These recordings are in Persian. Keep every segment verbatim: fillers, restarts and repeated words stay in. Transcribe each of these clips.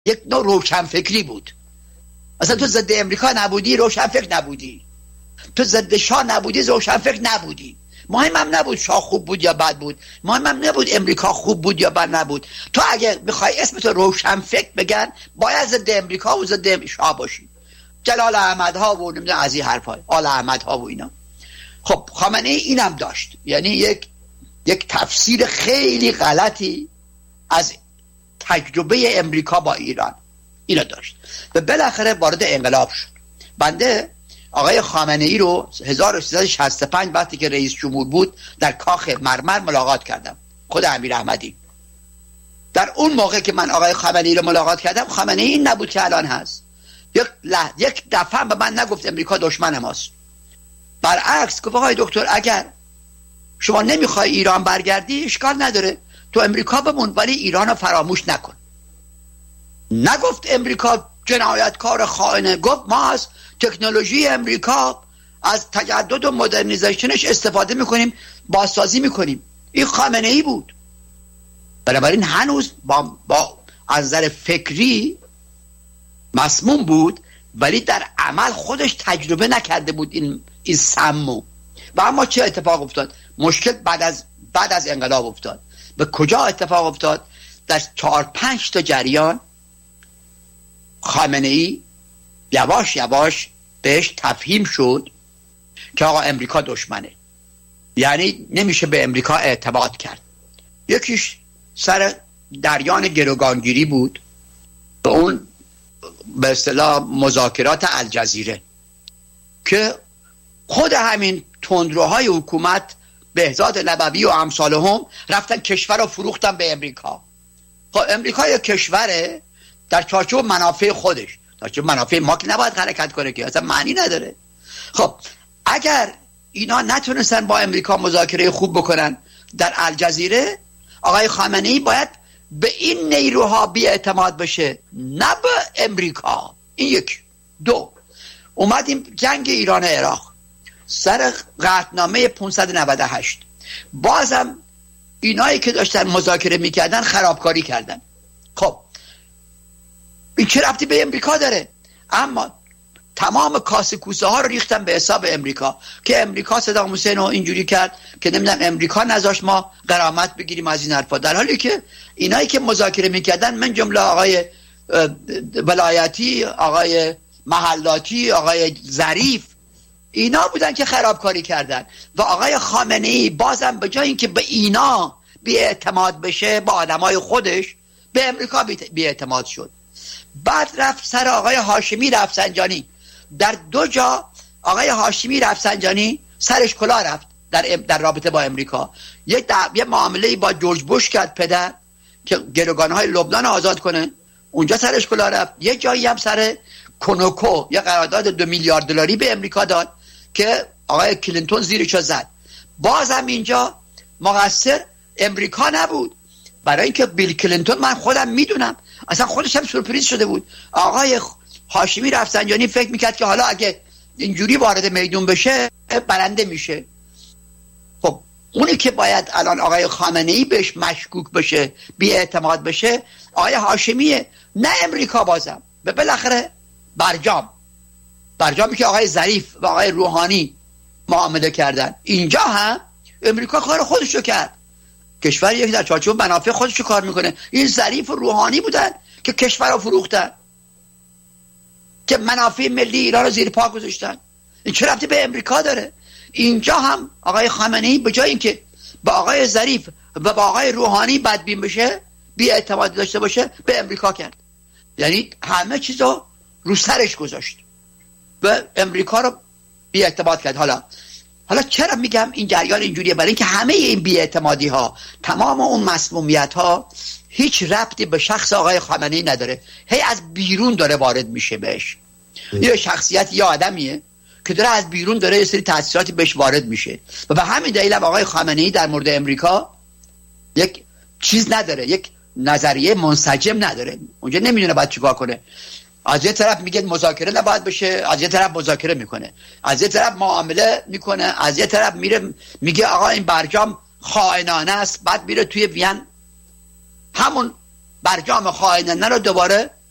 یک نوع روشنفکری بود. اصلا تو ضد امریکا نبودی، روشنفکر نبودی. تو ضد شاه نبودی، روشنفکر نبودی. مهمم نبود شاه خوب بود یا بد بود، مهمم نبود امریکا خوب بود یا بد نبود. تو اگه بخوای اسم تو روشنفکر بگن باید ضد امریکا و ضد شاه باشی. جلال احمدها و نمیدونم از این حرفا، آل احمدها و اینا. خب خامنه ای اینم داشت، یعنی یک یک تفسیر خیلی غلطی از تجربه امریکا با ایران اینو داشت و بالاخره وارد انقلاب شد. بنده آقای خامنه ای رو هزار و سیصد و شصت و پنج وقتی که رئیس جمهور بود در کاخ مرمر ملاقات کردم، خود امیر احمدی. در اون موقع که من آقای خامنه ای رو ملاقات کردم، خامنه ای این نبود که الان هست. یک لح... یک دفعه به من نگفت امریکا دشمن ماست. برعکس گفت آقای دکتر اگر شما نمیخوای ایران برگردی اشکال نداره، تو امریکا بمون ولی ایران رو فراموش نکن. نگفت امریکا جنایتکار خائنه، گفت ما از تکنولوژی امریکا، از تجدد و مدرنیزیشنش استفاده میکنیم، بازسازی میکنیم. این خامنه ای بود. بنابراین هنوز با, با از نظر فکری مسموم بود ولی در عمل خودش تجربه نکرده بود این این سمو. و اما چه اتفاق افتاد؟ مشکل بعد از بعد از انقلاب افتاد. به کجا اتفاق افتاد؟ در چهار پنج تا جریان خامنه ای یواش یواش بهش تفهیم شد که آقا امریکا دشمنه، یعنی نمیشه به امریکا اعتماد کرد. یکیش سر دریان گروگانگیری بود، به اون به اصطلاح مذاکرات الجزیره که خود همین تندروهای حکومت بهزاد لبوی و امثالهم رفتن کشور رو فروختن به امریکا. خب امریکا یک کشوره در چارچوب منافع خودش، در چارچوب منافع ما که نباید حرکت کنه که اصلا معنی نداره. خب اگر اینا نتونستن با امریکا مذاکره خوب بکنن در الجزیره، آقای خامنه ای باید به این نیروها بی اعتماد بشه، نه به امریکا. این یک. دو، اومدیم جنگ ایران عراق سر قطعنامه پانصد و نود و هشت، بازم اینایی که داشتن مذاکره میکردن خرابکاری کردن. خب این چه ربطی به امریکا داره؟ اما تمام کاسه کوسه ها رو ریختن به حساب امریکا که امریکا صدام حسین رو اینجوری کرد که نمیدونم امریکا نذاشت ما غرامت بگیریم از این حرفا، در حالی که اینایی که مذاکره میکردن من جمله آقای ولایتی، آقای محلاتی، آقای ظریف، اینا بودن که خرابکاری کردن. و آقای خامنه ای بازم به جای اینکه به اینا بی اعتماد بشه، با آدمای خودش به امریکا بی اعتماد شد. بعد رفت سر آقای هاشمی رفسنجانی. در دو جا آقای هاشمی رفسنجانی سرش کلاه رفت در در رابطه با امریکا. یک یه معامله با جورج بوش کرد پدر که گروگانهای لبنان آزاد کنه، اونجا سرش کلاه رفت. یه جایی هم سر کنوکو یه قرارداد دو میلیارد دلاری به امریکا داد که آقای کلینتون زیرش زد. بازم اینجا مقصر امریکا نبود، برای اینکه بیل کلینتون من خودم میدونم اصلا خودش هم سورپرایز شده بود. آقای هاشمی رفسنجانی فکر میکرد که حالا اگه اینجوری وارد میدون بشه برنده میشه. خب اونی که باید الان آقای خامنه ای بهش مشکوک بشه، بی اعتماد بشه، آقای هاشمیه، نه امریکا. بازم به بالاخره برجام برجامی که آقای ظریف و آقای روحانی معامله کردن، اینجا هم امریکا کار خودشو کرد. کشور یکی در چارچوب منافع خودشو کار میکنه. این ظریف و روحانی بودن که کشور رو فروختن، که منافع ملی ایران رو زیر پا گذاشتن. این چه ربطی به امریکا داره؟ اینجا هم آقای خامنه ای به جای اینکه با آقای ظریف و با آقای روحانی بدبین بشه، بی اعتماد داشته باشه، به امریکا کرد. یعنی همه چیزو رو سرش گذاشت و امریکا رو بی اعتماد کرد. حالا حالا چرا میگم این جریان اینجوریه؟ برای اینکه همه این بی اعتمادی ها، تمام اون مسمومیت ها هیچ ربطی به شخص آقای خامنه ای نداره، هی از بیرون داره وارد میشه بهش. یه شخصیت، یه آدمیه که داره از بیرون داره یه سری تاثیراتی بهش وارد میشه و به همین دلیل هم آقای خامنه ای در مورد امریکا یک چیز نداره، یک نظریه منسجم نداره. اونجا نمیدونه باید چیکار کنه. از یه طرف میگه مذاکره نباید بشه، از یه طرف مذاکره میکنه، از یه طرف معامله میکنه، از یه طرف میره میگه آقا این برجام خائنانه است، بعد میره توی وین همون برجام خائنانه رو دوباره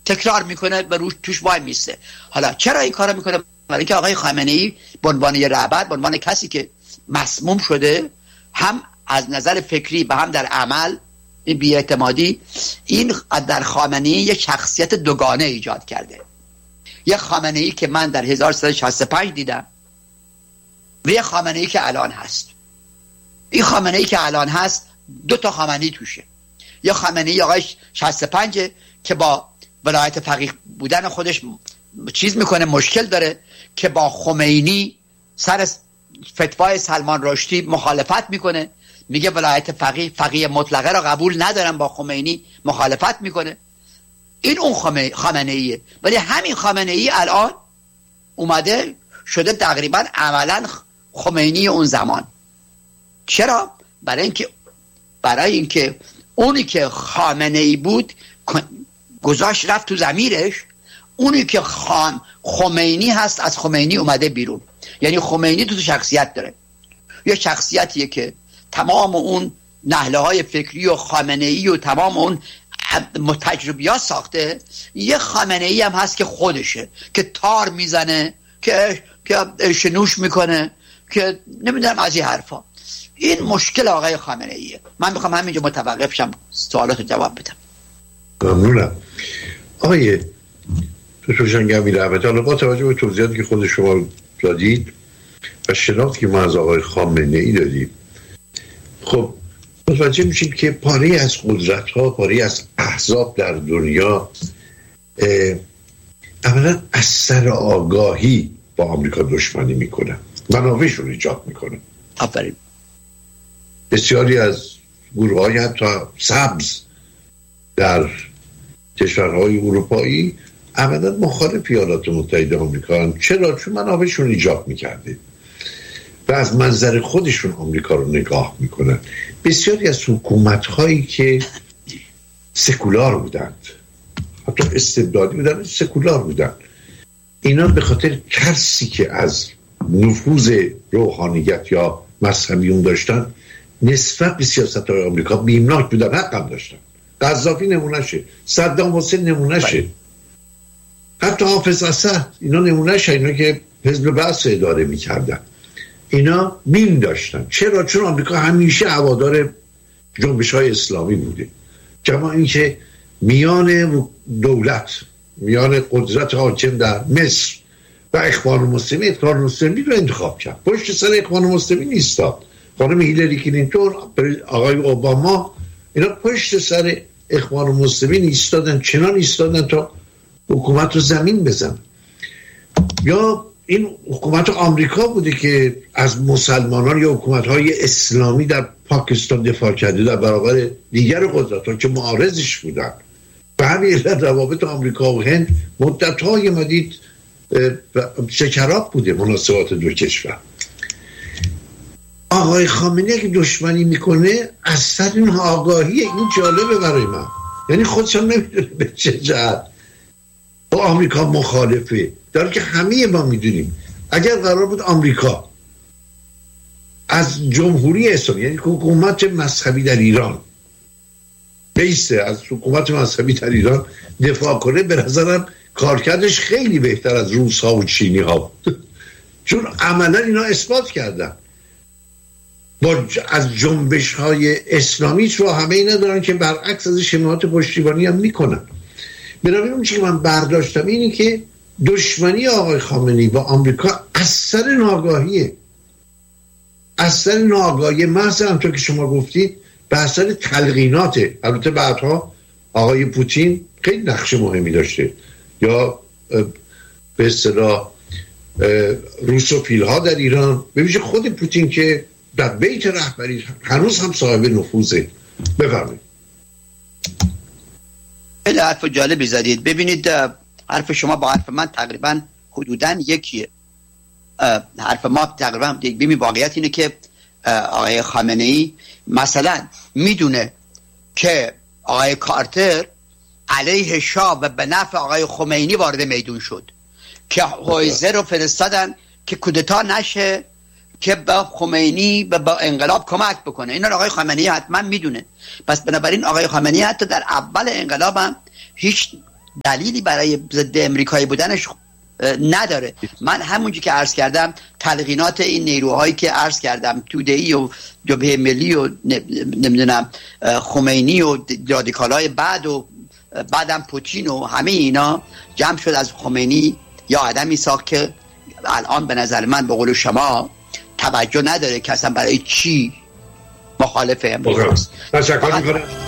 تکرار میکنه و روش توش وای میسته. حالا چرا این کارو میکنه؟ برای اینکه آقای خامنه‌ای به عنوان یه رهبر، به عنوان کسی که مسموم شده، هم از نظر فکری و هم در عمل این بی‌اعتمادی، این در خامنه‌ای یک شخصیت دوگانه ایجاد کرده. یک خامنه‌ای که من در هزار و سیصد و شصت و پنج دیدم و یک خامنه‌ای که الان هست. این خامنه‌ای که الان هست دو تا خامنه‌ای توشه. یک خامنه‌ای آقای شصت و پنج که با ولایت فقیه بودن خودش چیز میکنه، مشکل داره که با خمینی سر فتوای سلمان رشدی مخالفت میکنه، میگه ولایت فقیه فقیه مطلقه را قبول ندارم، با خمینی مخالفت میکنه. این اون خامنه‌ایه. ولی همین خامنه‌ای الان اومده شده تقریبا عملا خمینی اون زمان. چرا؟ برای اینکه برای اینکه اونی که خامنه‌ای بود گذاشت رفت تو ضمیرش، اونی که خان خمینی هست از خمینی اومده بیرون. یعنی خمینی تو شخصیت داره، یه شخصیتیه که تمام اون نهله های فکری و خامنه‌ای و تمام اون تجربیات ساخته. یه خامنه‌ای هم هست که خودشه، که تار میزنه، که که شنوش میکنه، که نمیدونم از این حرفا. این مشکل آقای خامنه‌ایه. من میخوام همینجا متوقف شم، سوالات جواب بدم. ممنونم. آقای دکتر جنگمی رحمتی، حالا با توجه به توضیحاتی که خود شما دادید و شناختی که ما از آقای خامنه‌ای دادیم، خب متوجه میشیم که پاره از قدرت‌ها، پاره از احزاب در دنیا اولا از سر آگاهی با آمریکا دشمنی میکنن، منافعشون ایجاد میکنن. آفرین. بسیاری از گروه‌های حتی سبز در کشورهای اروپایی ابدا مخالف ایالات متحده آمریکا هستند. چرا؟ چون منافعشون ایجاد میکرده و از منظر خودشون آمریکا رو نگاه میکنن. بسیاری از حکومت‌هایی که سکولار بودند، حتی استبدادی بودند، سکولار بودند، اینا به خاطر ترسی که از نفوذ روحانیت یا مذهبیون داشتن نسبت به سیاست‌های آمریکا بیمناک بودن، حقم داشتن. قذافی نمونهشه، صدام حسین نمونهشه، حتی حافظ اسد اینا نمونهشه، اینا که حزب بعث اداره میکردن، اینا بیم داشتن. چرا؟ چون آمریکا همیشه هوادار جنبش‌های اسلامی بوده. کما اینکه میان دولت، میان قدرت حاکم در مصر و اخوان المسلمین، اخوان المسلمین رو انتخاب کرد، پشت سر اخوان المسلمین ایستاد. خانم هیلاری کلینتون، آقای اوباما، اینا پشت سر اخوان المسلمین ایستادن، چنان ایستادن تا حکومت رو زمین بزن. یا این حکومت آمریکا بوده که از مسلمانان یا حکومت‌های اسلامی در پاکستان دفاع کرده در برابر دیگر قدرت‌ها که معارضش بودن. به همین علت روابط آمریکا و هند مدت‌های مدید شکراب بوده مناسبات دو کشور. آقای خامنه‌ای که دشمنی میکنه از سر این آگاهی، این جالبه برای من، یعنی خودش هم نمیدونه به چه جهت با آمریکا مخالفه، در که همه ما میدونیم اگر قرار بود آمریکا از جمهوری اسلامی، یعنی حکومت مذهبی در ایران، بیسته از حکومت مذهبی در ایران دفاع کنه، به نظرم کارکردش خیلی بهتر از روس ها و چینی ها بود. چون عملا اینا اثبات کردن با از جنبش های اسلامی رو همه ای ندارن که برعکس از شماعات پشتیبانی هم میکنن. بنابراین اون چیزی که من برداشتم اینی که دشمنی آقای خامنه‌ای با آمریکا از سر ناآگاهیه، از سر ناآگاهی محض، همونطور که شما گفتید به اثر تلقیناته. البته بعدها آقای پوتین خیلی نقش مهمی داشته، یا به اصطلاح روسوفیل ها در ایران، به ویژه خود پوتین که در بیت رهبری هنوز هم صاحب نفوذه. بفرمایید. خیلی حرف جالبی زدید. ببینید حرف شما با حرف من تقریبا حدوداً یکیه. حرف ما تقریبا ببین واقعیت اینه که آقای خامنه‌ای مثلا میدونه که آقای کارتر علیه شاه و به نفع آقای خمینی وارد میدون شد، که هویزر رو فرستادن که کودتا نشه، که با خمینی و با انقلاب کمک بکنه. اینا آقای خامنه‌ای حتما میدونه. پس بنابراین آقای خامنه‌ای حتی در اول انقلاب هم هیچ دلیلی برای ضد امریکایی بودنش نداره. من همونجی که عرض کردم تلقینات این نیروهایی که عرض کردم، توده‌ای و جبهه ملی و نمیدونم خمینی و رادیکالای بعد و بعدم پوتین و همه اینا جمع شد از خمینی یا آدمی ساخت که الان به نظر من به قول شما توجه نداره که اصلا برای چی مخالف امریکاست. تشکر می‌کنم.